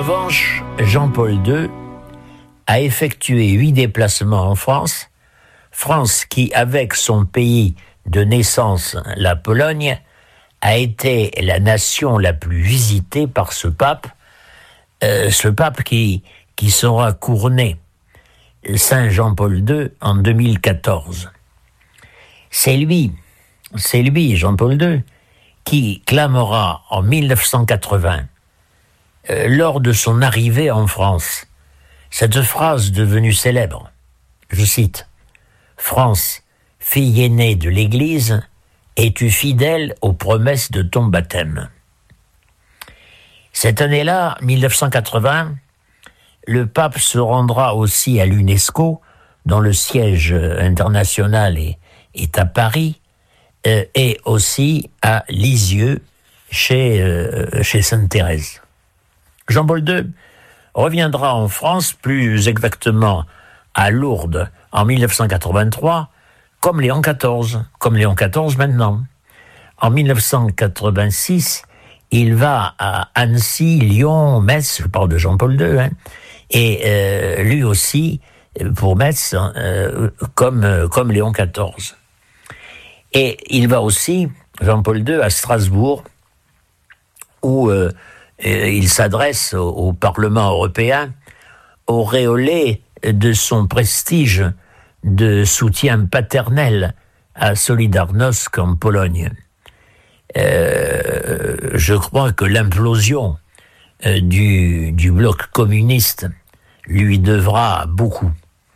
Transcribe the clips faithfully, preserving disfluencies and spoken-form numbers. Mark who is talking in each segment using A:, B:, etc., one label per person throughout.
A: revanche, Jean-Paul deux a effectué huit déplacements en France, France qui, avec son pays de naissance, la Pologne, a été la nation la plus visitée par ce pape, euh, ce pape qui, qui sera couronné Saint Jean-Paul deux en deux mille quatorze. C'est lui, c'est lui, Jean-Paul deux, qui clamera en mille neuf cent quatre-vingts, euh, lors de son arrivée en France, cette phrase devenue célèbre. Je cite: « France, fille aînée de l'Église, es-tu fidèle aux promesses de ton baptême ?» Cette année-là, mille neuf cent quatre-vingts, le pape se rendra aussi à l'UNESCO, dont le siège international est, est à Paris, euh, et aussi à Lisieux, chez, euh, chez Sainte Thérèse. Jean-Paul deux reviendra en France, plus exactement à Lourdes, en mille neuf cent quatre-vingt-trois, comme Léon quatorze, comme Léon quatorze maintenant. En mille neuf cent quatre-vingt-six, il va à Annecy, Lyon, Metz, je parle de Jean-Paul deux, hein, et euh, lui aussi, pour Metz, euh, comme, euh, comme Léon quatorze. Et il va aussi, Jean-Paul deux, à Strasbourg, où euh, il s'adresse au, au Parlement européen, auréolé de son prestige de soutien paternel à Solidarnosc en Pologne. Euh, je crois que l'implosion euh, du, du bloc communiste lui devra beaucoup.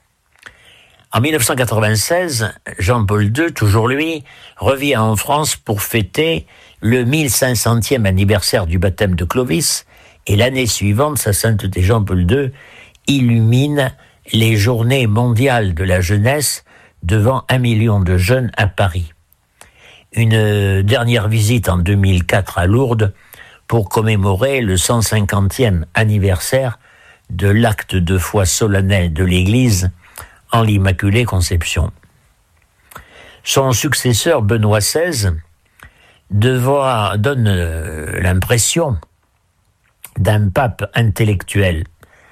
A: En mille neuf cent quatre-vingt-seize, Jean-Paul deux, toujours lui, revient en France pour fêter le mille cinq centième anniversaire du baptême de Clovis, et l'année suivante, sa sainteté Jean-Paul deux illumine les journées mondiales de la jeunesse devant un million de jeunes à Paris. Une dernière visite en deux mille quatre à Lourdes pour commémorer le cent cinquantième anniversaire de l'acte de foi solennel de l'Église en l'Immaculée Conception. Son successeur Benoît seize devra, donne l'impression d'un pape intellectuel,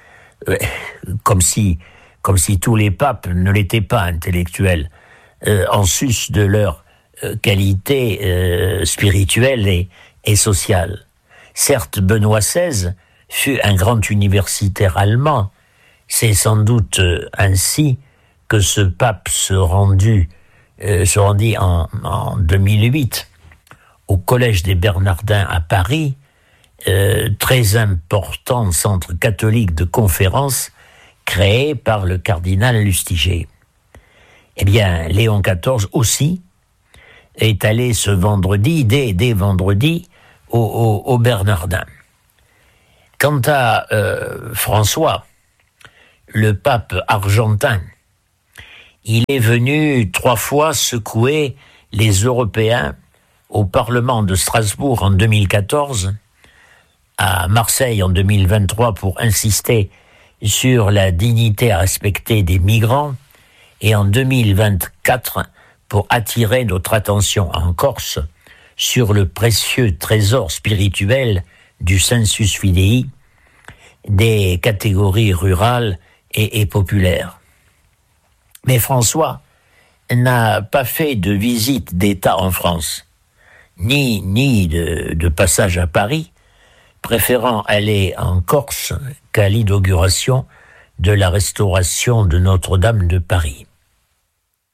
A: comme si, comme si tous les papes ne l'étaient pas intellectuels, euh, en sus de leur euh, qualité euh, spirituelle et, et sociale. Certes, Benoît seize fut un grand universitaire allemand. C'est sans doute euh, ainsi que ce pape se rendit, euh, se rendit en, en deux mille huit au Collège des Bernardins à Paris, euh, très important centre catholique de conférences créé par le cardinal Lustiger. Eh bien, Léon quatorze aussi est allé ce vendredi, dès, dès vendredi, au, au, au Bernardin. Quant à euh, François, le pape argentin, il est venu trois fois secouer les Européens au Parlement de Strasbourg en deux mille quatorze, à Marseille en deux mille vingt-trois pour insister sur la dignité à respecter des migrants, et en deux mille vingt-quatre pour attirer notre attention en Corse sur le précieux trésor spirituel du sensus fidei des catégories rurales et, et populaires. Mais François n'a pas fait de visite d'État en France, ni, ni de, de passage à Paris, préférant aller en Corse qu'à l'inauguration de la restauration de Notre-Dame de Paris.